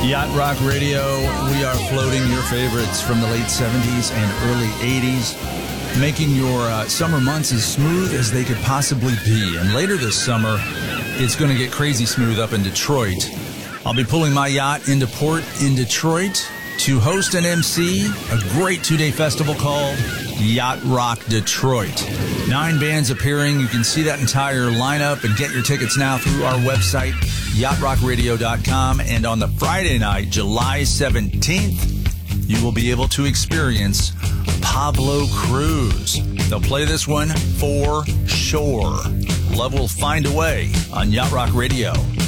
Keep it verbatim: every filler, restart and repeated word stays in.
Yacht Rock Radio, we are floating your favorites from the late seventies and early eighties, making your uh, summer months as smooth as they could possibly be. And later this summer, it's going to get crazy smooth up in Detroit. I'll be pulling my yacht into port in Detroit to host and M C a great two-day festival called Yacht Rock Detroit. Nine bands appearing. You can see that entire lineup and get your tickets now through our website, yacht rock radio dot com. And on the Friday night, July seventeenth, you will be able to experience Pablo Cruise. They'll play this one for sure. Love will find a way on Yacht Rock Radio.